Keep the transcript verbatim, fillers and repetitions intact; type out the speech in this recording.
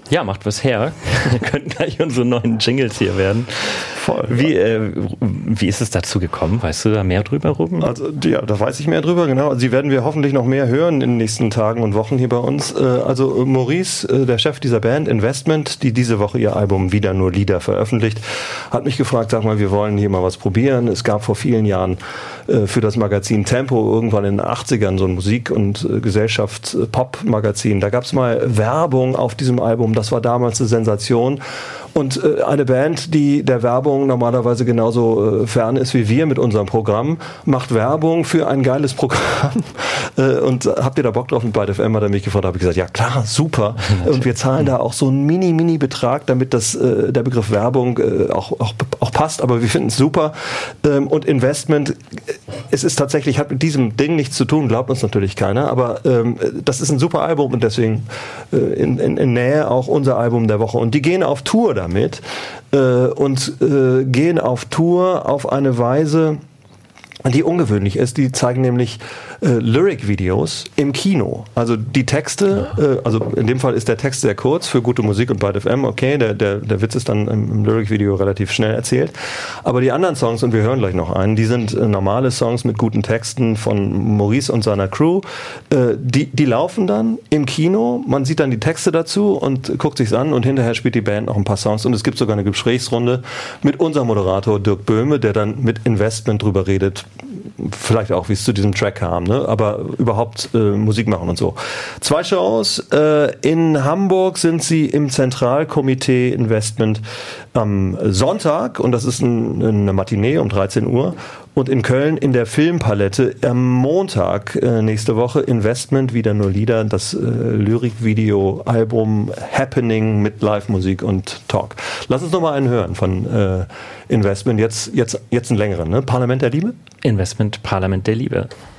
Ja, macht was her. Wir könnten gleich unsere neuen Jingles hier werden. Voll. Wie, äh, wie ist es dazu gekommen? Weißt du da mehr drüber, Ruben? Also, ja, da weiß ich mehr drüber, genau. Sie werden wir hoffentlich noch mehr hören in den nächsten Tagen und Wochen hier bei uns. Äh, also Maurice, äh, der Chef dieser Band Investment, die diese Woche ihr Album Wieder nur Lieder veröffentlicht, hat mich gefragt, sag mal, wir wollen hier mal was probieren. Es gab vor vielen Jahren äh, für das Magazin Tempo irgendwann in den achtzigern so ein Musik- und äh, Gesellschafts-Pop-Magazin. Da gab es mal Werbung auf diesem Album. Das war damals eine Sensation. Und äh, eine Band, die der Werbung normalerweise genauso äh, fern ist wie wir mit unserem Programm, macht Werbung für ein geiles Programm. äh, und habt ihr da Bock drauf mit Byte F M? Hat er mich gefragt, habe ich gesagt, ja klar, super. Und wir zahlen da auch so einen Mini-Mini-Betrag, damit das, äh, der Begriff Werbung äh, auch, auch, auch passt. Aber wir finden es super. Ähm, und Investment, äh, es ist tatsächlich, hat mit diesem Ding nichts zu tun, glaubt uns natürlich keiner. Aber ähm, das ist ein super Album und deswegen äh, in, in, in Nähe auch unser Album der Woche. Und die gehen auf Tour da. damit äh, und äh, gehen auf Tour auf eine Weise, die ungewöhnlich ist. Die zeigen nämlich äh, Lyric-Videos im Kino. Also die Texte, äh, also in dem Fall ist der Text sehr kurz für gute Musik und Byte F M, okay, der, der, der Witz ist dann im, im Lyric-Video relativ schnell erzählt. Aber die anderen Songs, und wir hören gleich noch einen, die sind äh, normale Songs mit guten Texten von Maurice und seiner Crew. Äh, die, die laufen dann im Kino, man sieht dann die Texte dazu und guckt sich's an und hinterher spielt die Band noch ein paar Songs und es gibt sogar eine Gesprächsrunde mit unserem Moderator Dirk Böhme, der dann mit Investment drüber redet, vielleicht auch, wie es zu diesem Track kam, ne? Aber überhaupt äh, Musik machen und so. Zwei Shows. Äh, in Hamburg sind sie im Zentralkomitee Investment am Sonntag und das ist ein, eine Matinee um dreizehn Uhr. Und in Köln in der Filmpalette am Montag äh, nächste Woche Investment, wieder nur Lieder, das äh, Lyrik-Video-Album Happening mit Live-Musik und Talk. Lass uns noch mal einen hören von äh, Investment. Jetzt, jetzt, jetzt einen längeren, ne? Parlament der Liebe? Investment, Parlament der Liebe.